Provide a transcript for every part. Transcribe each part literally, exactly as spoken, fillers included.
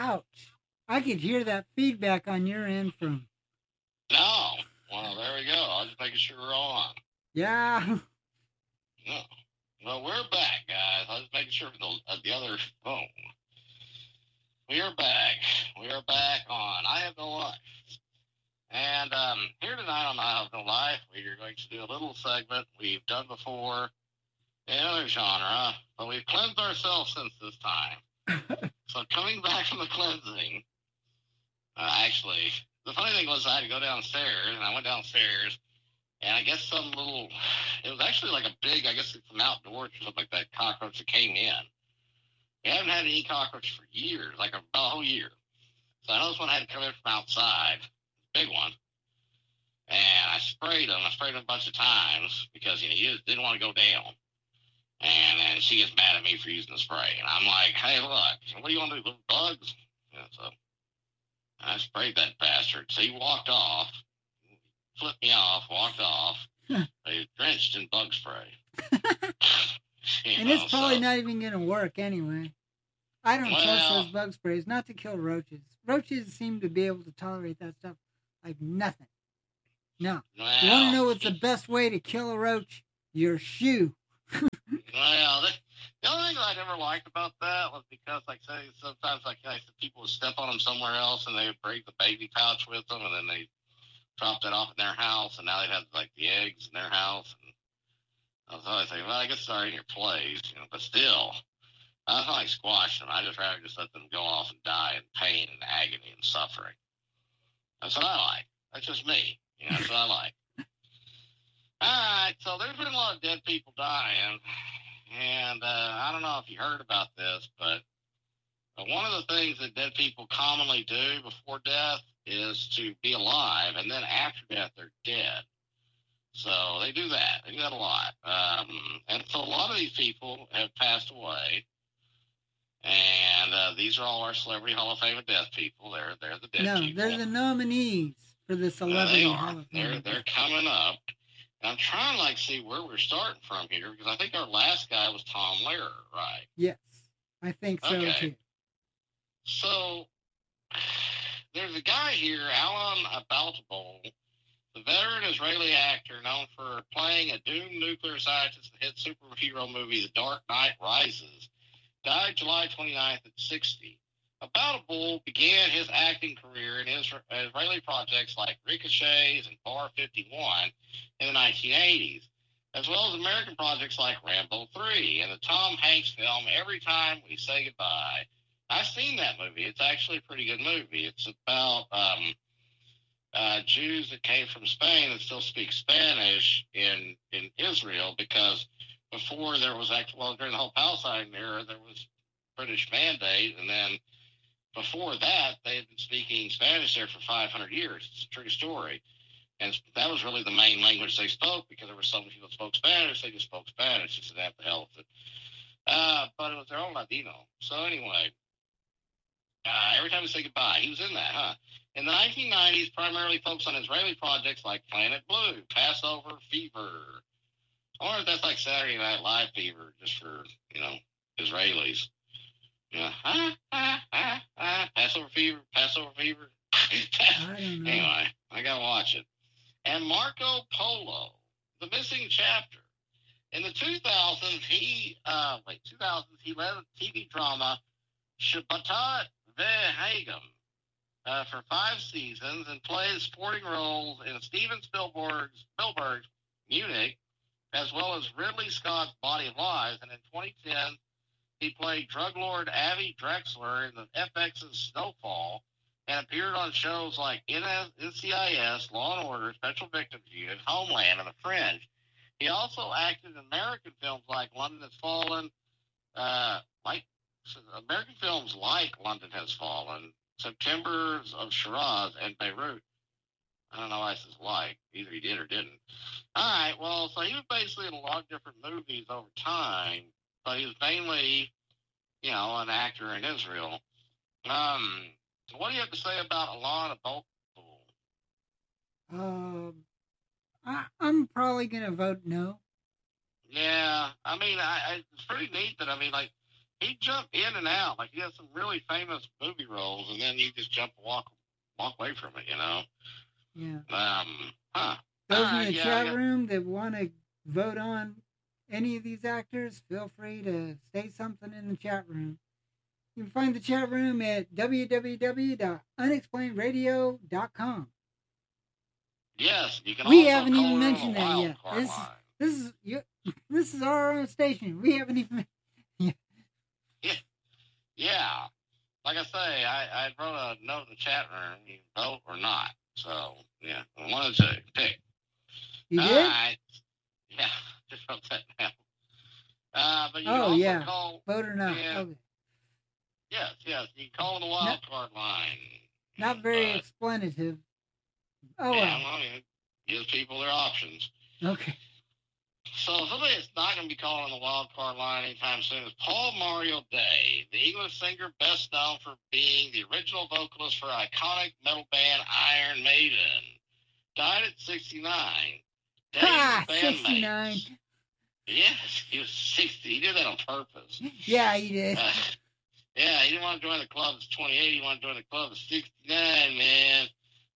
Ouch. I could hear that feedback on your end from. No. Well, there we go. I was just making sure we're on. Yeah. No. Well, we're back, guys. I was making sure for the, uh, the other phone. We are back. We are back on I Have No Life. And um, here tonight on I Have No Life, we are going to do a little segment we've done before in another genre, but we've cleansed ourselves since this time. So coming back from the cleansing, uh, actually, the funny thing was I had to go downstairs, and I went downstairs, and I guess some little, it was actually like a big, I guess it's from outdoors or something like that, cockroach that came in. We haven't had any cockroach for years, like a, a whole year. So I noticed one had to come in from outside, big one, and I sprayed him. I sprayed him a bunch of times because, you know, he didn't want to go down. And then she gets mad at me for using the spray. And I'm like, hey, look, what do you want to do, little bugs? Yeah, so I sprayed that bastard. So he walked off, flipped me off, walked off. He drenched in bug spray. And know, it's probably so. not even going to work anyway. I don't Well, trust those bug sprays, not to kill roaches. Roaches seem to be able to tolerate that stuff like nothing. No. Well, You want to know what's the best way to kill a roach? Your shoe. Well, the, the only thing I never liked about that was because, like, say, sometimes, like, like people would step on them somewhere else, and they would break the baby pouch with them, and then they dropped it off in their house, and now they'd have, like, the eggs in their house. And I was always thinking, well, I guess it's already in your place, you know, but still, I don't like squash them. I just rather just let them go off and die in pain and agony and suffering. That's what I like. That's just me. You know, that's what I like. All right, so there's been a lot of dead people dying, and uh, I don't know if you heard about this, but one of the things that dead people commonly do before death is to be alive, and then after death, they're dead. So they do that. They do that a lot. Um, and so a lot of these people have passed away, and uh, these are all our Celebrity Hall of Fame of Death people. They're, they're the dead no, people. they're the nominees for the Celebrity uh, Hall of Fame. They're, they're coming up. I'm trying to like see where we're starting from here because I think our last guy was Tom Lehrer, right? Yes, I think so okay. too. So there's a guy here, Alan Baltabol, the veteran Israeli actor known for playing a doomed nuclear scientist in the hit superhero movie The Dark Knight Rises, died July twenty-ninth at sixty. Baltabol began his acting career in Israeli projects like Ricochets and Bar fifty-one in the nineteen eighties, as well as American projects like Rambo three and the Tom Hanks film Every Time We Say Goodbye. I've seen that movie. It's actually a pretty good movie. It's about um, uh, Jews that came from Spain that still speak Spanish in, in Israel because before there was actually, well, during the whole Palestine era, there was British mandate, and then before that, they had been speaking Spanish there for five hundred years. It's a true story. And that was really the main language they spoke because there were so many people that spoke Spanish, they just spoke Spanish. Just didn't have the hell with it. Uh, but it was their own Ladino. So anyway, uh, Every Time We Say Goodbye, he was in that, huh? In the nineteen nineties, primarily focused on Israeli projects like Planet Blue, Passover Fever. I wonder if that's like Saturday Night Live fever, just for, you know, Israelis. Yeah. Ah, ah, ah, ah. Passover Fever, Passover Fever. Anyway, I gotta watch it. And Marco Polo, The Missing Chapter. In the two thousands, he, uh, wait, two thousands, he led a T V drama, Shabbatat Vehagim, uh, for five seasons and played supporting roles in Steven Spielberg's, Spielberg's Munich, as well as Ridley Scott's Body of Lies. And in twenty ten, he played drug lord Avi Drexler in the F X's Snowfall and appeared on shows like N C I S, Law and Order, Special Victims Unit, Homeland, and The Fringe. He also acted in American films like London Has Fallen, uh, like American films like London Has Fallen, September's of Shiraz, and Beirut. I don't know why this is like. Either he did or didn't. All right, well, so he was basically in a lot of different movies over time, but he was mainly, you know, an actor in Israel. Um, what do you have to say about Alana Baltabol? Um, I, I'm probably going to vote no. Yeah, I mean, I, I, it's pretty neat that, I mean, like, he jumped in and out. Like he has some really famous movie roles, and then he just jump and walk walk away from it. You know. Yeah. Um. Huh. Those Uh, in the yeah, chat yeah. room that want to vote on any of these actors, feel free to say something in the chat room. You can find the chat room at w w w dot unexplained radio dot com. Yes, you can. We also haven't call even it mentioned on that the yet. wild card This, line. this is you. This is our own station. We haven't even. Yeah. Yeah. Like I say, I, I wrote a note in the chat room. You can vote or not. So yeah, one of the two. Pick. You All did? right. Yeah, just wrote that down. Uh, but you Oh can also yeah. call. Vote or not? Yeah, Okay. yes, yes. You can call on the wild Not, card line. not very But, explanative. Oh yeah, well. well, it gives people their options. Okay. So somebody that's not going to be calling on the wild card line anytime soon is Paul Mario Day, the English singer best known for being the original vocalist for iconic metal band Iron Maiden. Died at sixty-nine. Ha! Dave's sixty-nine. bandmates. Yes, he was sixty. He did that on purpose. Yeah, he did. Uh, yeah, he didn't want to join the club at twenty-eight. He wanted to join the club at sixty-nine, man.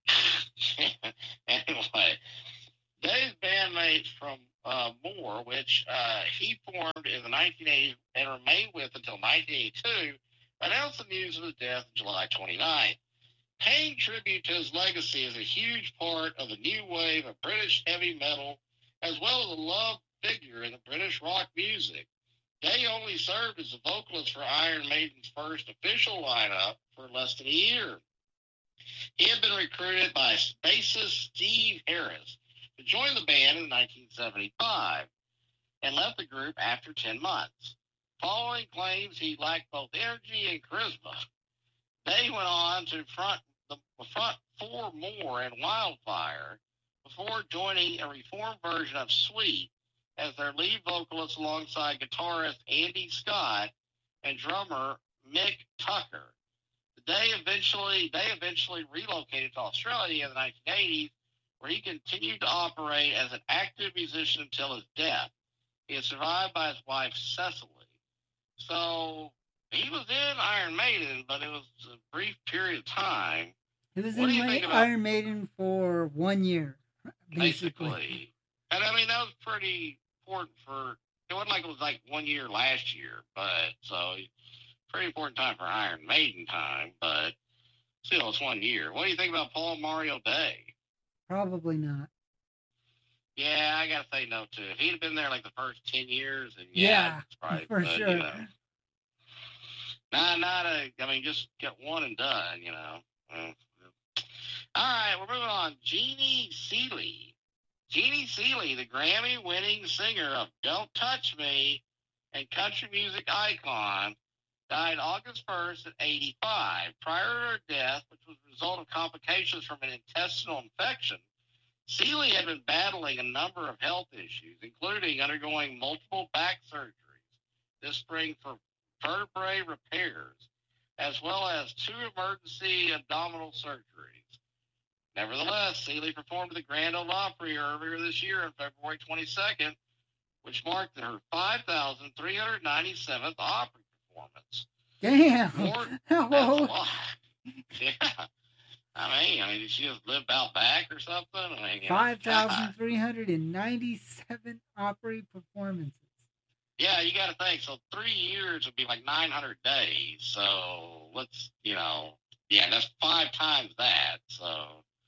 Anyway, Dave's bandmates from uh, Moore, which uh, he formed in the nineteen eighties and remained with until nineteen eighty-two, announced the news of his death on July twenty-ninth. Paying tribute to his legacy is a huge part of the new wave of British heavy metal, as well as a loved figure in the British rock music. Day only served as the vocalist for Iron Maiden's first official lineup for less than a year. He had been recruited by bassist Steve Harris to join the band in nineteen seventy-five and left the group after ten months. Following claims he lacked both energy and charisma, Day went on to front the front four more in Wildfire before joining a reformed version of Sweet as their lead vocalist alongside guitarist Andy Scott and drummer Mick Tucker. Day eventually, they eventually relocated to Australia in the nineteen eighties, where he continued to operate as an active musician until his death. He is survived by his wife, Cecily. So he was in Iron Maiden, but it was a brief period of time. He was What do in you my think about- Iron Maiden for one year, basically. Basically. And I mean, that was pretty important for, it wasn't like it was like one year last year, but so pretty important time for Iron Maiden time, but still, it's one year. What do you think about Paul Mario Day? Probably not. Yeah, I gotta say no too. If he'd have been there like the first ten years, and yeah, Yeah, it's probably, for but, sure. You know, not, not a. I mean, just get one and done. You know. Uh, all right, we're moving on. Jeannie Seely. Jeannie Seely, the Grammy-winning singer of "Don't Touch Me" and country music icon, died August first at eighty-five. Prior to her death, which was a result of complications from an intestinal infection, Seely had been battling a number of health issues, including undergoing multiple back surgeries this spring for vertebrae repairs, as well as two emergency abdominal surgeries. Nevertheless, Seely performed at the Grand Ole Opry earlier this year on February twenty-second, which marked her five thousand three hundred ninety-seventh Opry performance. Damn. More, How that's a old? lot. Yeah. I mean, I mean, did she just live out back or something? I mean, you know, five thousand three hundred ninety-seven Opry performances. Yeah, you got to think. So three years would be like nine hundred days. So let's, you know, yeah, that's five times that. So,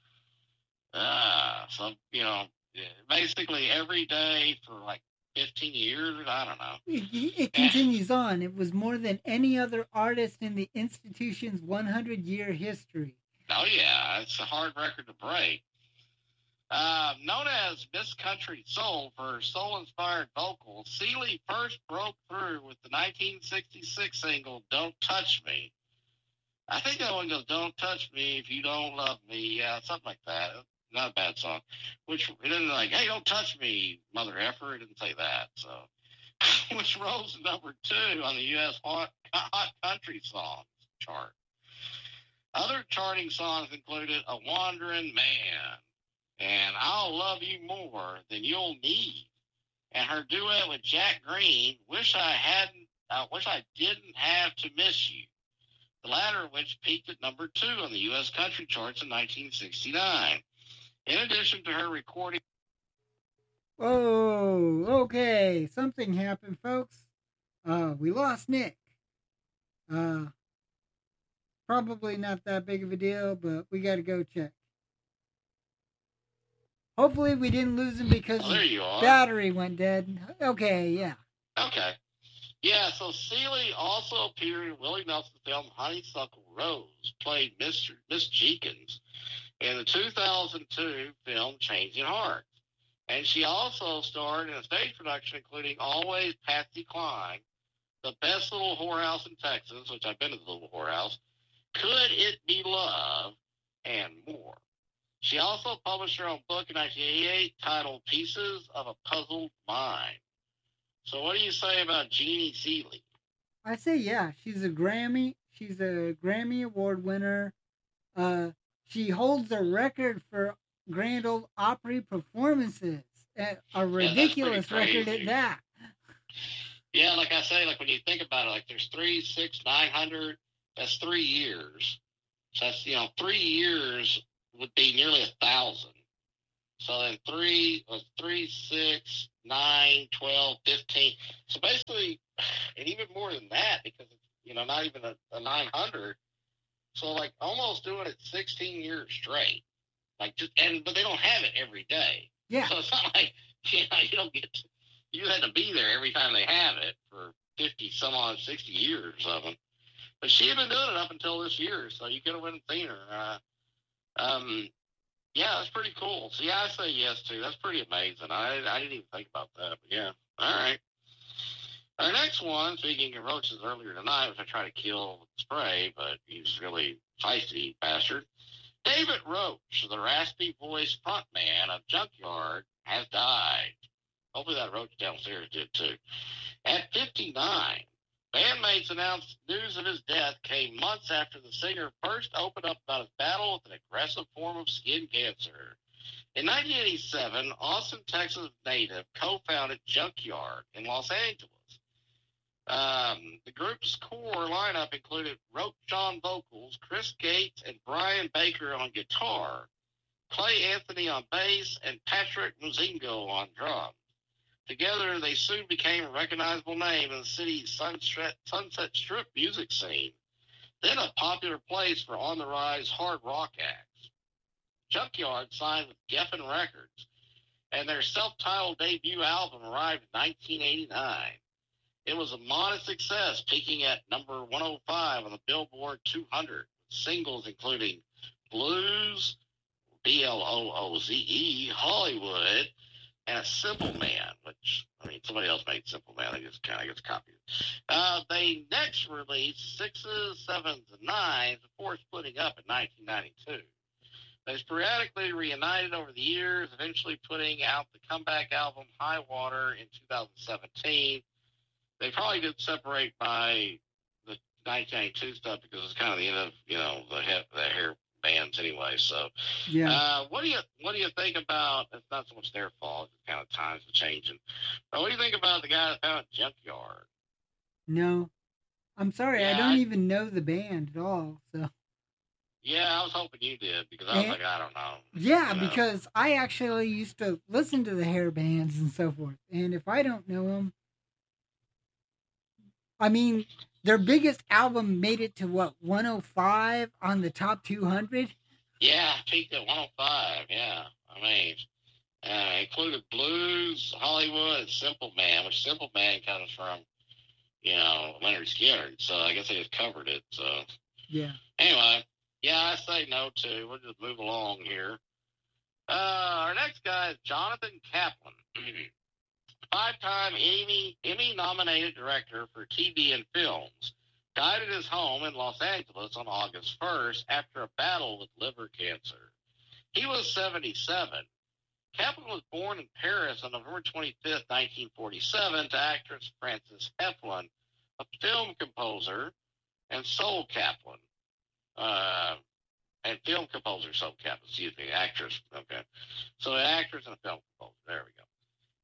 uh, so you know, basically every day for like fifteen years. I don't know. It, it continues on. It was more than any other artist in the institution's one hundred year history. Oh, yeah, it's a hard record to break. Uh, known as Miss Country Soul for her soul-inspired vocals, Seely first broke through with the nineteen sixty-six single "Don't Touch Me." I think that one goes, "Don't touch me if you don't love me." Yeah, something like that. Not a bad song. Which, it didn't like, "Hey, don't touch me, mother effer." It didn't say that. So, which rose to number two on the U S Hot, Hot Country Songs chart. Other charting songs included "A Wandering Man" and "I'll Love You More Than You'll Need," and her duet with Jack Green, "Wish I Hadn't I Wish I Didn't Have to Miss You, the latter of which peaked at number two on the U S country charts in nineteen sixty-nine. In addition to her recording. Oh, okay. Something happened, folks. Uh, we lost Nick. Uh, probably not that big of a deal, but we got to go check. Hopefully, we didn't lose him because oh, there you are. battery went dead. Okay, yeah. Okay. Yeah, so Seeley also appeared in Willie Nelson's film Honeysuckle Rose, played Mister Miss Jenkins in the two thousand two film Changing Hearts. And she also starred in a stage production including Always Patsy Cline, The Best Little Whorehouse in Texas, which I've been to the Little Whorehouse, Could It Be Love, and more. She also published her own book in nineteen eighty-eight titled Pieces of a Puzzled Mind. So what do you say about Jeannie Seeley? I say yeah, she's a Grammy. She's a Grammy Award winner. Uh, she holds a record for Grand Ole Opry performances. A ridiculous yeah, record at that. Yeah, like I say, like when you think about it, like there's three, six, nine hundred. That's three years. So that's you know three years would be nearly a thousand. So then three was three, six, nine, twelve, fifteen. So basically, and even more than that because it's you know not even a, a nine hundred. So like almost doing it sixteen years straight. Like just and but they don't have it every day. Yeah. So it's not like you know you don't get to, you had to be there every time they have it for fifty some odd sixty years or something. But she had been doing it up until this year, so you could have went and seen her. Uh, um, yeah, that's pretty cool. So yeah, I say yes too. That's pretty amazing. I I didn't even think about that, but yeah. All right. Our next one, speaking of roaches earlier tonight, which I tried to kill with spray, but he's really feisty bastard. David Roach, the raspy-voiced frontman of Junkyard, has died. Hopefully that Roach downstairs did too. At fifty-nine, bandmates announced news of his death came months after the singer first opened up about his battle with an aggressive form of skin cancer. In nineteen eighty-seven, Austin, Texas native co-founded Junkyard in Los Angeles. Um, the group's core lineup included Roach on vocals, Chris Gates and Brian Baker on guitar, Clay Anthony on bass, and Patrick Muzingo on drums. Together, they soon became a recognizable name in the city's Sunset, Sunset Strip music scene, then a popular place for on-the-rise hard rock acts. Junkyard signed with Geffen Records, and their self-titled debut album arrived in nineteen eighty-nine. It was a modest success, peaking at number one oh five on the Billboard two hundred, singles including Blues, B L O O Z E, Hollywood, and a Simple Man, which, I mean, somebody else made Simple Man. They just kind of gets copied. Uh, they next released sixes, sevens, and nines before splitting up in nineteen ninety-two. They sporadically reunited over the years, eventually putting out the comeback album High Water in two thousand seventeen. They probably did separate by the nineteen ninety-two stuff because it's kind of the end of, you know, the hair, the hair bands anyway. So, yeah. Uh, what do you what do you think about? It's not so much their fault; it's kind of times are changing. But what do you think about the guy that founded Junkyard? No, I'm sorry, Yeah, I don't I, even know the band at all. So. Yeah, I was hoping you did because I was and, like, I don't know. Yeah, you know? Because I actually used to listen to the hair bands and so forth, and if I don't know them. I mean, their biggest album made it to, what, one oh five on the top two hundred? Yeah, peaked at one oh five, yeah. I mean, uh, included Blues, Hollywood, and Simple Man, which Simple Man comes from, you know, Leonard Skinner, so I guess they just covered it, so. Yeah. Anyway, yeah, I say no to. We'll just move along here. Uh, our next guy is Jonathan Kaplan. Five-time Emmy, Emmy-nominated director for T V and films, died at his home in Los Angeles on August first after a battle with liver cancer. He was seventy-seven. Kaplan was born in Paris on November twenty-fifth, nineteen forty-seven, to actress Frances Heflin, a film composer, and Sol Kaplan. Uh, and film composer Sol Kaplan, excuse me, actress. Okay. So an actress and a film composer. There we go.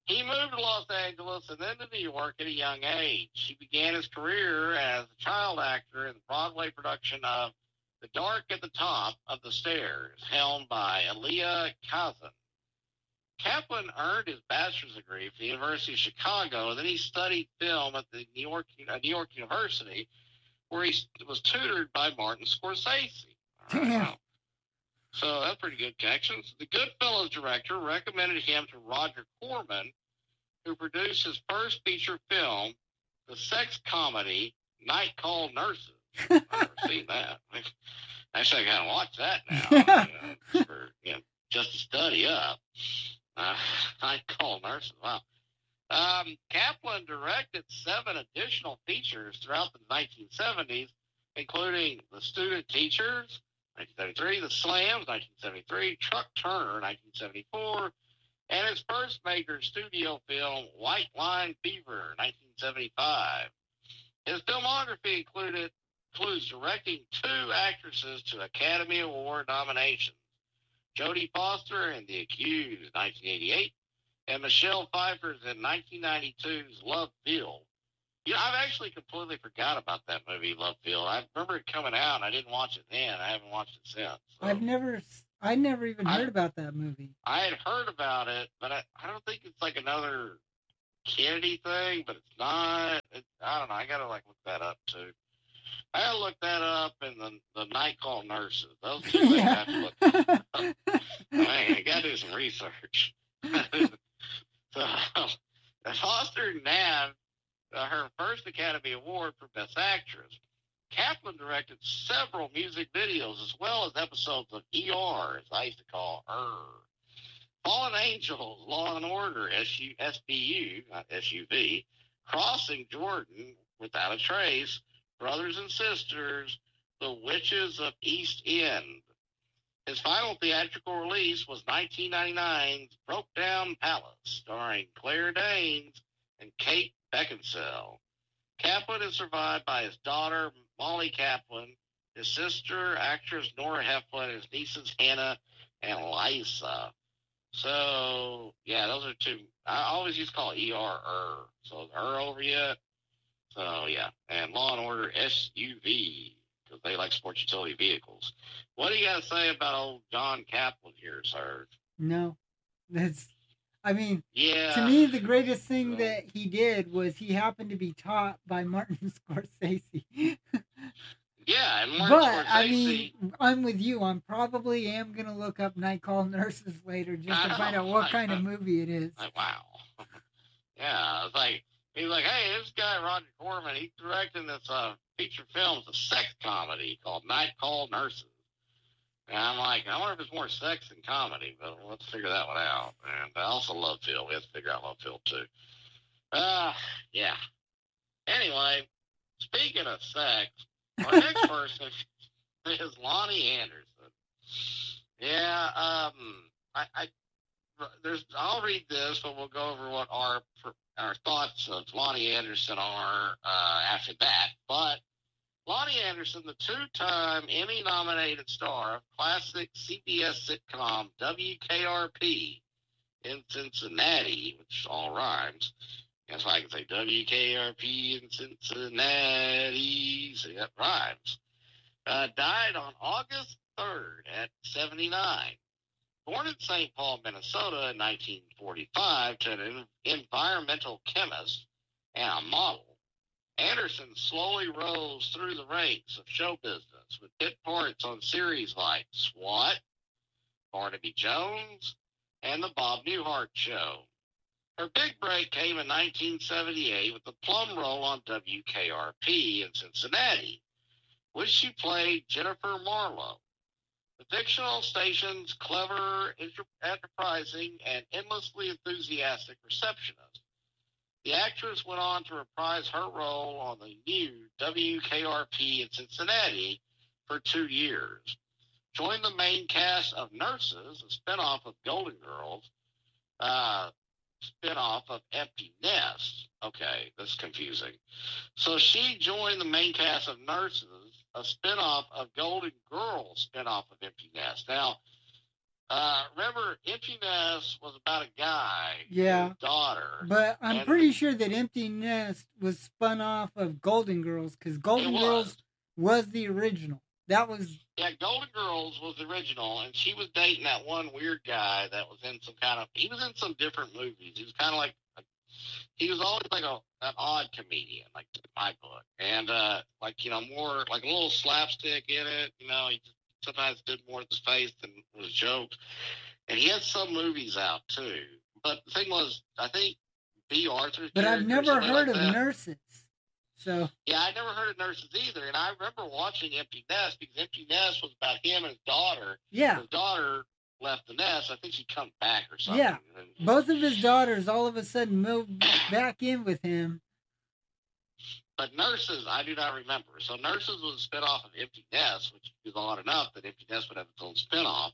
He moved to Los Angeles and then to New York at a young age. He began his career as a child actor in the Broadway production of The Dark at the Top of the Stairs, helmed by Elia Kazan. Kaplan earned his bachelor's degree from the University of Chicago, and then he studied film at the New York, uh, New York University, where he was tutored by Martin Scorsese. Damn. So that's pretty good connections. The Goodfellas director recommended him to Roger Corman, who produced his first feature film, the sex comedy Night Call Nurses. I've never seen that. Actually, I gotta watch that now. you know, for, you know, just to study up. Uh, Night Call Nurses. Wow. Um, Kaplan directed seven additional features throughout the nineteen seventies, including The Student Teachers, nineteen seventy-three, The Slams, nineteen seventy-three, Truck Turner, nineteen seventy-four, and his first major studio film, White Line Fever, nineteen seventy-five. His filmography included includes directing two actresses to Academy Award nominations, Jodie Foster in The Accused, nineteen eighty-eight, and Michelle Pfeiffer's in nineteen ninety-two's Love Field. You know, I've actually completely forgot about that movie, Love Field. I remember it coming out, and I didn't watch it then. I haven't watched it since. So. I've never, I never even heard I, about that movie. I had heard about it, but I, I don't think it's like another Kennedy thing, but it's not. It, I don't know. I got to, like, look that up, too. I got to look that up in the, the Night Call Nurses. Those two things I have to look up. Man, I got to do some research. So, Foster nabbed uh, her first Academy Award for Best Actress. Kaplan directed several music videos as well as episodes of E R, as I used to call her. Fallen Angels, Law and Order, S B U, not S U V, Crossing Jordan, Without a Trace, Brothers and Sisters, The Witches of East End. His final theatrical release was nineteen ninety-nine's Broke Down Palace, starring Claire Danes and Kate Beckinsale. Kaplan is survived by his daughter, Molly Kaplan, his sister, actress Nora Heflin, his nieces, Hannah and Liza. So, yeah, those are two. I always used to call E R er. So, is er over yet? So, yeah. And Law and Order S U V, because they like sports utility vehicles. What do you got to say about old John Kaplan here, sir? No. That's, I mean, yeah. to me, the greatest thing so, that he did was he happened to be taught by Martin Scorsese. Yeah, and Martin but, Scorsese. I mean, I'm with you. I'm probably am going to look up Night Call Nurses later just to know, find out what I, kind I, of movie it is. Like, wow. Yeah, it's like, he's like, hey, this guy, Roger Corman, he's directing this uh, feature film. It's a sex comedy called Night Call Nurses. And I'm like, I wonder if it's more sex than comedy, but let's figure that one out. And I also love Phil. We have to figure out Love Phil, too. Uh, yeah. Anyway, speaking of sex, our next person is Lonnie Anderson. Yeah, um, I, I, there's, I'll read this, but we'll go over what our our thoughts of Lonnie Anderson are uh, after that. But Lonnie Anderson, the two-time Emmy-nominated star of classic C B S sitcom W K R P in Cincinnati, which all rhymes. That's why I can say W K R P in Cincinnati. See, that rhymes. Uh, died on August third at seventy-nine. Born in Saint Paul, Minnesota in nineteen forty-five to an environmental chemist and a model, Anderson slowly rose through the ranks of show business with hit parts on series like SWAT, Barnaby Jones, and The Bob Newhart Show. Her big break came in nineteen seventy-eight with the plum role on W K R P in Cincinnati, which she played Jennifer Marlowe, the fictional station's clever, enterprising, and endlessly enthusiastic receptionist. The actress went on to reprise her role on the new W K R P in Cincinnati for two years. Joined the main cast of Nurses, a spinoff of Golden Girls, uh, spinoff of Empty Nest. Okay, that's confusing. So she joined the main cast of Nurses, a spinoff of Golden Girls, spinoff of Empty Nest. Now, Uh, remember, Empty Nest was about a guy Yeah. and his daughter. But I'm and pretty sure that Empty Nest was spun off of Golden Girls because Golden was. Girls was the original. That was. Yeah, Golden Girls was the original, and she was dating that one weird guy that was in some kind of. He was in some different movies. He was kind of like. He was always like a an odd comedian, like in my book, and uh, like you know more like a little slapstick in it. You know, he sometimes did more with his face than with his jokes, and he had some movies out too. But the thing was, I think B. Arthur's. But I've never heard like of that. Nurses. So yeah, I never heard of Nurses either, and I remember watching Empty Nest because Empty Nest was about him and his daughter. Yeah, his daughter left the nest. I think she come back or something. Yeah, both of his daughters all of a sudden moved back in with him. But Nurses, I do not remember. So Nurses was a spinoff of Empty Nest, which is odd enough that Empty Nest would have its own spinoff.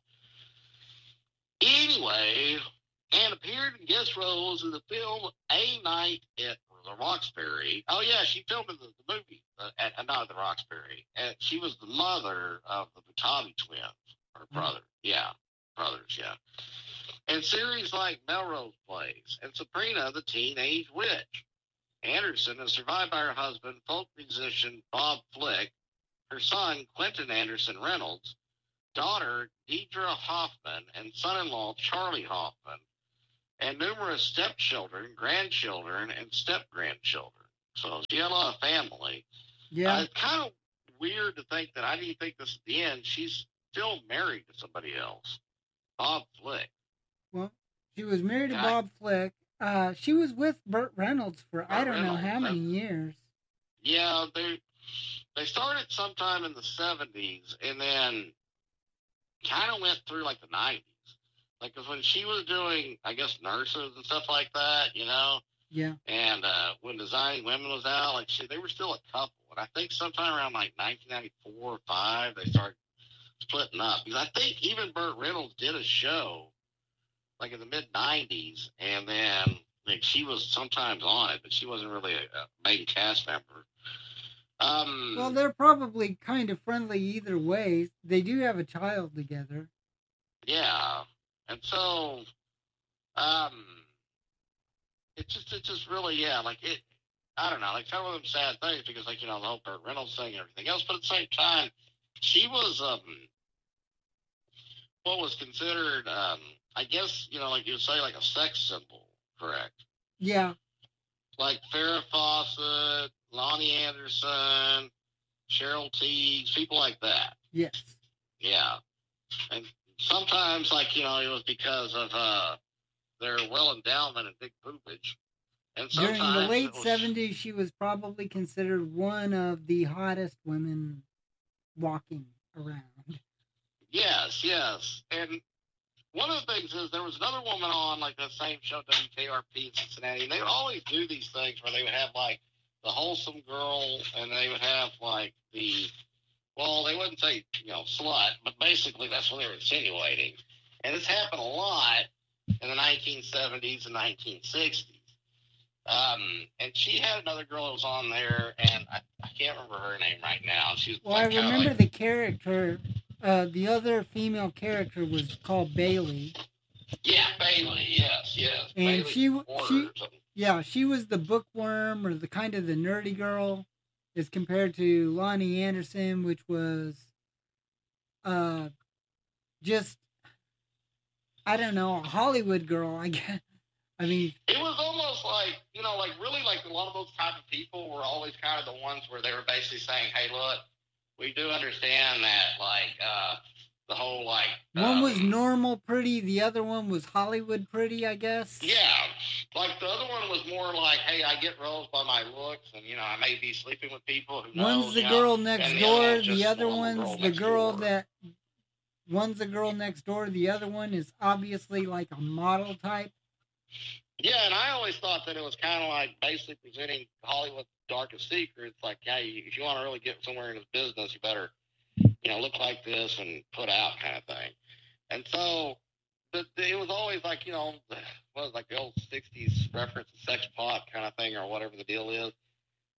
Anyway, and appeared in guest roles in the film A Night at the Roxbury. Oh yeah, she filmed in the, the movie uh, at, at not at the Roxbury, and she was the mother of the Butabi twins, or brother. Yeah, brothers. Yeah, and series like Melrose Place and Sabrina the Teenage Witch. Anderson is survived by her husband, folk musician Bob Flick, her son Quentin Anderson Reynolds, daughter Deidre Hoffman, and son-in-law Charlie Hoffman, and numerous stepchildren, grandchildren, and step-grandchildren. So she had a lot of family. Yeah. Uh, it's kind of weird to think that I didn't think this at the end. She's still married to somebody else, Bob Flick. Well, she was married to Yeah. Bob Flick. Uh, she was with Burt Reynolds for Burt I don't Reynolds, know how many that's- years. Yeah, they they started sometime in the seventies, and then kind of went through like the nineties. Like, cause when she was doing, I guess, Nurses and stuff like that, you know, Yeah. and uh, when Designing Women was out, like, she, they were still a couple. And I think sometime around like nineteen ninety-four or five, they started splitting up. Because I think even Burt Reynolds did a show like in the mid nineties, and then like she was sometimes on it, but she wasn't really a, a main cast member. Um, Well, they're probably kind of friendly either way. They do have a child together. yeah, and so, um, it's just it's just really yeah, like it. I don't know, like kind of one of them sad things because like you know the whole Burt Reynolds thing and everything else, but at the same time, she was um, what was considered um, I guess you know like you would say like a sex symbol, correct? Yeah. Like Farrah Fawcett, Lonnie Anderson, Cheryl Teagues, people like that. Yes. Yeah. And sometimes, like, you know, it was because of uh, their well endowment and big boobage. And During sometimes the late it was- seventies, she was probably considered one of the hottest women walking around. Yes, yes. And one of the things is there was another woman on, like, the same show, W K R P in Cincinnati, and they would always do these things where they would have, like, the wholesome girl, and they would have, like, the, well, they wouldn't say, you know, slut, but basically that's what they were insinuating. And this happened a lot in the nineteen seventies and nineteen sixties. Um, and she had another girl that was on there, and I, I can't remember her name right now. She was Well, I like, kinda remember like, the character. Uh, the other female character was called Bailey. yeah, Bailey, yes, yes. And Bailey she- Porter she- or something. Yeah, she was the bookworm or the kind of the nerdy girl, as compared to Lonnie Anderson, which was, uh, just I don't know, a Hollywood girl. I guess. I mean, It was almost like, you know, like really like a lot of those type of people were always kind of the ones where they were basically saying, hey, look, we do understand that, like, uh, the whole, like... one was um, normal pretty, the other one was Hollywood pretty, I guess. Yeah, like the other one was more like, hey, I get roles by my looks, and, you know, I may be sleeping with people who know, One's the you know, girl next and the door, other one's the just other normal one's girl the next girl door. that. One's the girl next door, the other one is obviously like a model type. Yeah, and I always thought that it was kind of like basically presenting Hollywood's darkest secrets. Like, hey, if you want to really get somewhere in this business, you better, you know, look like this and put out kind of thing. And so the, the, it was always like, you know, what was it, like the old sixties reference to sex pot kind of thing or whatever the deal is.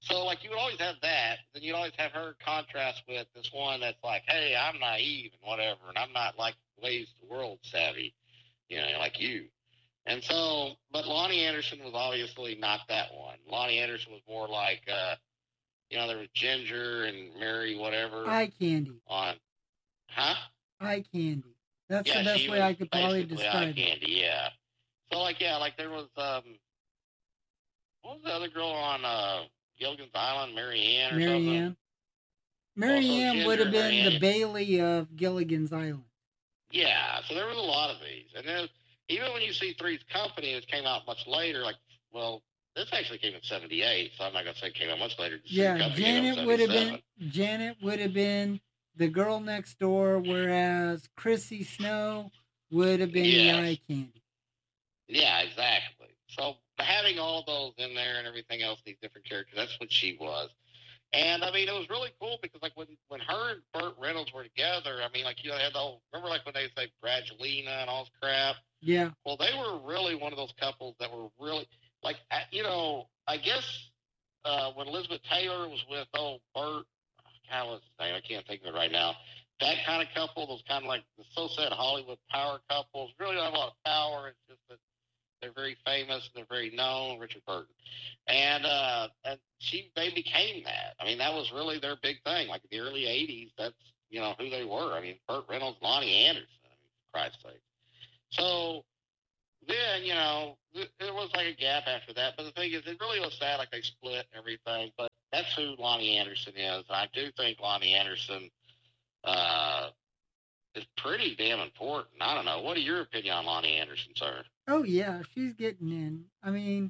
So, like, you would always have that. Then you'd always have her in contrast with this one that's like, hey, I'm naive and whatever, and I'm not, like, ways the world savvy, you know, like you. And so, but Lonnie Anderson was obviously not that one. Lonnie Anderson was more like, uh, you know, there was Ginger and Mary, whatever. Eye candy. On, huh? Eye candy. That's yeah, the best she way was I could probably basically describe eye it. candy, yeah. So, like, yeah, like there was, um, what was the other girl on uh, Gilligan's Island? Mary Ann or Mary something? Ann. Mary Also, Ann would have Ginger, been Mary the Ann. Bailey of Gilligan's Island. Yeah, so there was a lot of these. And then even when you see Three's Company, it came out much later, like, well, this actually came in seventy-eight, so I'm not going to say it came out much later. Yeah, Janet would have been Janet would have been the girl next door, whereas Chrissy Snow would have been yes. the eye candy. Yeah, exactly. So having all those in there and everything else, these different characters, that's what she was. And I mean, it was really cool because, like, when, when her and Burt Reynolds were together, I mean, like, you know, they had the whole, remember, like, when they say Bradgelina and all this crap? Yeah. Well, they were really one of those couples that were really, like, you know, I guess uh, when Elizabeth Taylor was with old Burt, how was his name? I can't think of it right now. That kind of couple, those kind of like the so-said Hollywood power couples, really don't have a lot of power. It's just that they're very famous and they're very known, Richard Burton. And uh, and she they became that. I mean, that was really their big thing. Like in the early eighties, that's, you know, who they were. I mean, Burt Reynolds, Lonnie Anderson, I mean, for Christ's sake. So then, you know, it, it was like a gap after that. But the thing is, it really was sad, like they split and everything. But that's who Lonnie Anderson is. And I do think Lonnie Anderson uh, is pretty damn important. I don't know. What are your opinion on Lonnie Anderson, sir? Oh, yeah, she's getting in. I mean,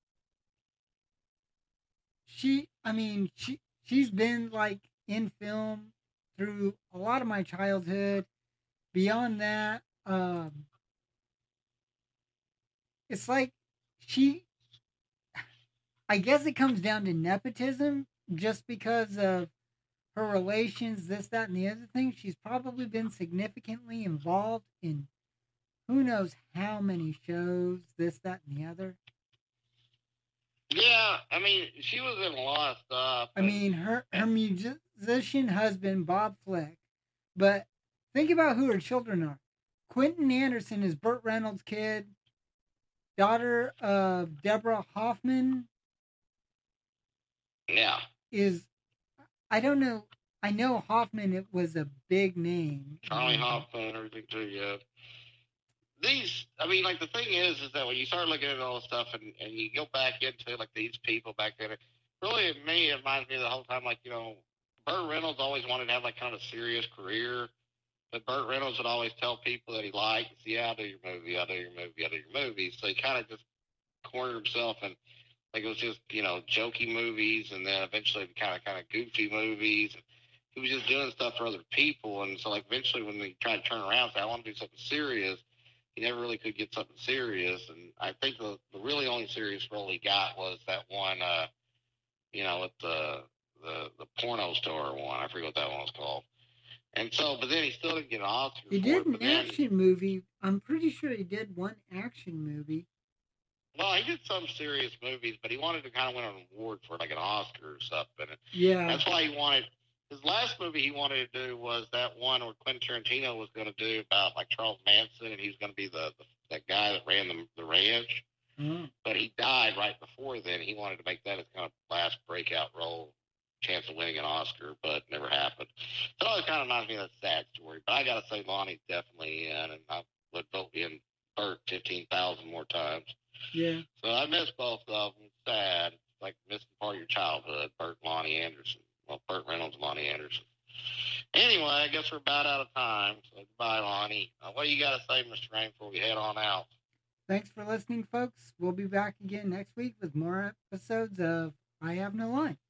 she, I mean, she, she's been, like, in film through a lot of my childhood. Beyond that, um, it's like she, I guess it comes down to nepotism just because of her relations, this, that, and the other thing. She's probably been significantly involved in who knows how many shows, this, that, and the other. Yeah, I mean, she was in a lot of stuff. I mean, her her musician husband, Bob Fleck. But think about who her children are. Quentin Anderson is Burt Reynolds' kid, daughter of Deborah Hoffman. Yeah. Is, I don't know, I know Hoffman, it was a big name. Charlie um, Hoffman and everything too, yeah. These, I mean, like, the thing is, is that when you start looking at all this stuff and, and you go back into, like, these people back then, it really, to me, it reminds me the whole time, like, you know, Burt Reynolds always wanted to have, like, kind of a serious career, but Burt Reynolds would always tell people that he liked, yeah, I'll do your movie, I'll do your movie, I'll do your movie. So he kind of just cornered himself, and, like, it was just, you know, jokey movies, and then eventually kind of, kind of goofy movies. He was just doing stuff for other people, and so, like, eventually when he tried to turn around and say, I want to do something serious, he never really could get something serious. And I think the, the really only serious role he got was that one, uh, you know, with the, the the porno store one. I forget what that one was called. And so, but then he still didn't get an Oscar. He did an action movie. I'm pretty sure he did one action movie. Well, he did some serious movies, but he wanted to kind of win an award for like an Oscar or something. Yeah. That's why he wanted. His last movie he wanted to do was that one where Quentin Tarantino was going to do about like Charles Manson, and he was going to be the, the that guy that ran the, the ranch. Mm-hmm. But he died right before then. He wanted to make that his kind of last breakout role, chance of winning an Oscar, but never happened. So it kind of reminds me of that sad story. But I got to say, Lonnie's definitely in, and I would vote in Burt fifteen thousand more times. Yeah. So I miss both of them. It's sad. It's like missing part of your childhood, Burt and Lonnie Anderson. Well, Burt Reynolds and Lonnie Anderson. Anyway, I guess we're about out of time. So goodbye, Lonnie. Uh, what do you got to say, Mister Rain, before we head on out? Thanks for listening, folks. We'll be back again next week with more episodes of I Have No Line.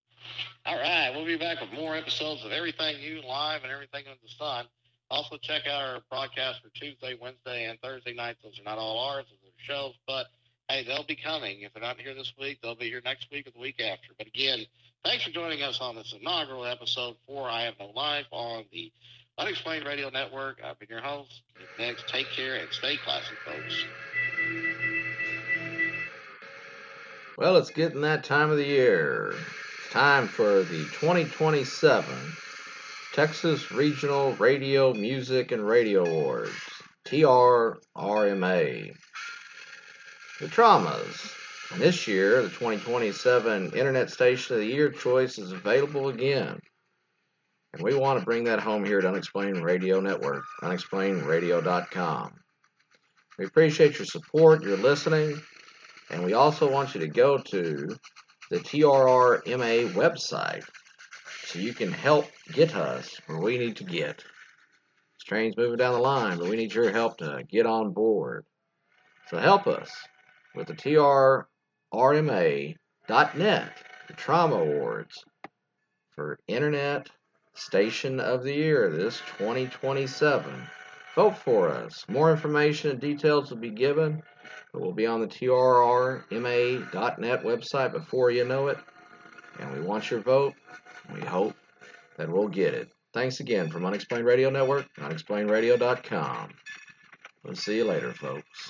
All right. We'll be back with more episodes of Everything New Live and Everything Under the Sun. Also, check out our broadcast for Tuesday, Wednesday, and Thursday nights. Those are not all ours. Those are shows, but hey, they'll be coming. If they're not here this week, they'll be here next week or the week after. But again, thanks for joining us on this inaugural episode for I Have No Life on the Unexplained Radio Network. I've been your host. Next, take care and stay classy, folks. Well, it's getting that time of the year. It's time for the twenty twenty-seven Texas Regional Radio Music and Radio Awards, T R R M A. The Traumas. And this year, the twenty twenty-seven Internet Station of the Year choice is available again. And we want to bring that home here at Unexplained Radio Network, unexplained radio dot com. We appreciate your support, your listening, and we also want you to go to the T R R M A website so you can help get us where we need to get. This train's moving down the line, but we need your help to get on board. So help us with the T R R M A dot net, the Trauma Awards for Internet Station of the Year this twenty twenty-seven. Vote for us. More information and details will be given. It will be on the T R R M A dot net website before you know it. And we want your vote. We hope that we'll get it. Thanks again from Unexplained Radio Network, unexplained radio dot com. We'll see you later, folks.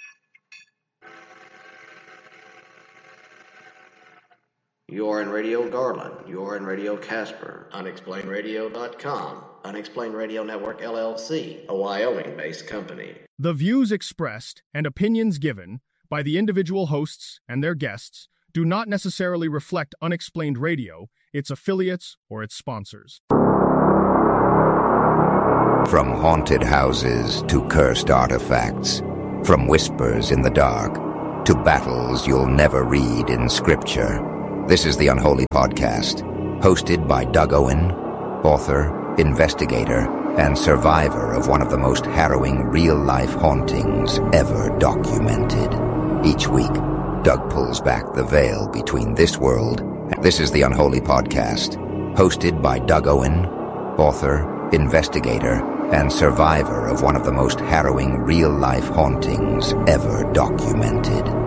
You are in Radio Garland. You are in Radio Casper. unexplained radio dot com. Unexplained Radio Network, L L C, a Wyoming-based company. The views expressed and opinions given by the individual hosts and their guests do not necessarily reflect Unexplained Radio, its affiliates, or its sponsors. From haunted houses to cursed artifacts, from whispers in the dark to battles you'll never read in Scripture. This is the Unholy Podcast, hosted by Doug Owen, author, investigator, and survivor of one of the most harrowing real-life hauntings ever documented. Each week, Doug pulls back the veil between this world and this is the Unholy Podcast, hosted by Doug Owen, author, investigator, and survivor of one of the most harrowing real-life hauntings ever documented.